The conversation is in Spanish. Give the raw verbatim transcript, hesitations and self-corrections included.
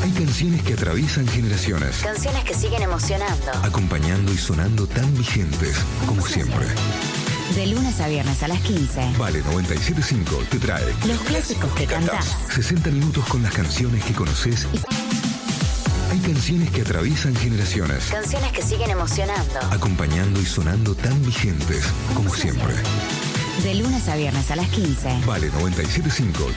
Hay canciones que atraviesan generaciones, Canciones que siguen emocionando. acompañando y sonando tan vigentes como siempre. De lunes a viernes a las quince. Vale noventa y siete punto cinco te trae Los clásicos que cantás. sesenta minutos con las canciones que conoces. Hay canciones que atraviesan generaciones, Canciones que siguen emocionando. acompañando y sonando tan vigentes como siempre. De lunes a viernes a las quince. Vale noventa y siete punto cinco